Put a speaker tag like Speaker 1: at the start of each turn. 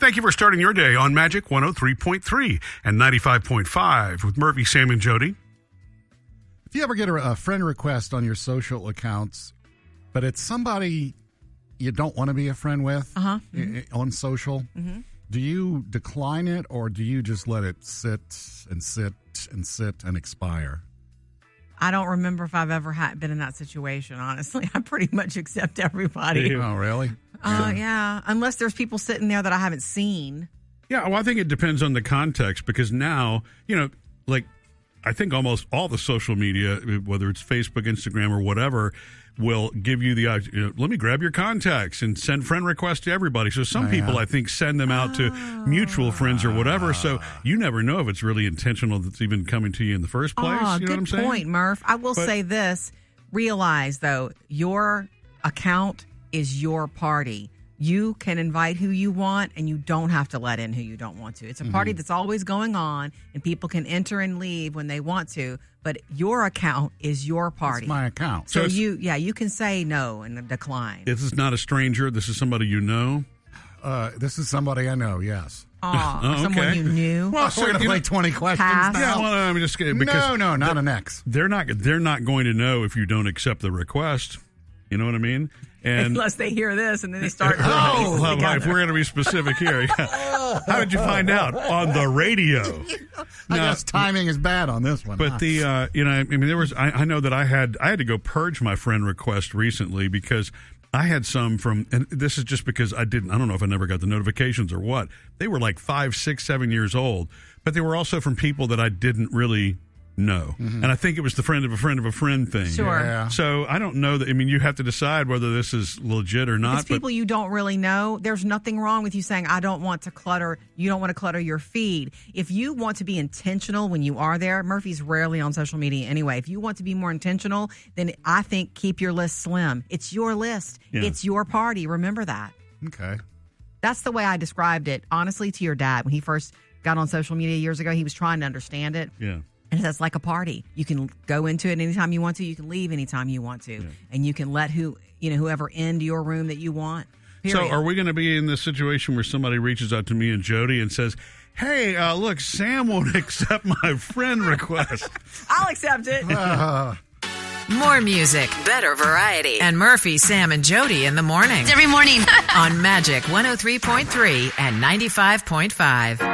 Speaker 1: Thank you for starting your day on Magic 103.3 and 95.5 with Murphy, Sam, and Jody.
Speaker 2: If you ever get a friend request on your social accounts, but it's somebody you don't want to be a friend with on social, do you decline it or do you just let it sit and sit and sit and expire?
Speaker 3: I don't remember if I've ever been in that situation, honestly. I pretty much accept everybody.
Speaker 2: Oh, really?
Speaker 3: Yeah. Unless there's people sitting there that I haven't seen.
Speaker 1: Yeah, well, I think it depends on the context because now, like I think almost all the social media, whether it's Facebook, Instagram, or whatever, will give you the let me grab your contacts and send friend requests to everybody. So some people, I think, send them out to mutual friends or whatever. So you never know if it's really intentional that's even coming to you in the first place. You know what I'm saying?
Speaker 3: Good point, Murph. I will say this. Realize, though, your account is your party. You can invite who you want, and you don't have to let in who you don't want to. It's a party that's always going on, and people can enter and leave when they want to, but your account is your party.
Speaker 2: It's my account.
Speaker 3: So you can say no and decline.
Speaker 1: This is not a stranger. This is somebody you know.
Speaker 2: This is somebody I know, yes.
Speaker 3: Someone you knew.
Speaker 2: Well, we're going to play 20 questions
Speaker 3: Pass.
Speaker 2: now.
Speaker 1: Yeah, well, I'm just kidding. Because
Speaker 2: No, not an ex.
Speaker 1: They're not going to know if you don't accept the request. You know what I mean? And
Speaker 3: unless they hear this and then they start.
Speaker 1: If we're going to be specific here, how did you find out on the radio?
Speaker 2: I guess timing is bad on this one.
Speaker 1: But there was. I know that I had to go purge my friend request recently because I had some from, and this is just because I don't know if I never got the notifications or what. They were like 5, 6, 7 years old, but they were also from people that I didn't really know. And I think it was the friend of a friend of a friend thing.
Speaker 3: Sure.
Speaker 2: Yeah.
Speaker 1: So I don't know that. I mean, you have to decide whether this is legit or not.
Speaker 3: If it's people you don't really know, there's nothing wrong with you saying, I don't want to clutter. You don't want to clutter your feed. If you want to be intentional when you are there, Murphy's rarely on social media anyway. If you want to be more intentional, then I think keep your list slim. It's your list.
Speaker 1: Yeah.
Speaker 3: It's your party. Remember that.
Speaker 2: Okay.
Speaker 3: That's the way I described it, honestly, to your dad. When he first got on social media years ago, he was trying to understand it.
Speaker 1: Yeah.
Speaker 3: And that's like a party. You can go into it anytime you want to. You can leave anytime you want to. Yeah. And you can let whoever into your room that you want. Period.
Speaker 1: So are we going to be in this situation where somebody reaches out to me and Jody and says, hey, look, Sam won't accept my friend request.
Speaker 3: I'll accept it.
Speaker 4: More music, better variety, and Murphy, Sam, and Jody in the morning.
Speaker 5: Every morning.
Speaker 4: On Magic 103.3 and 95.5.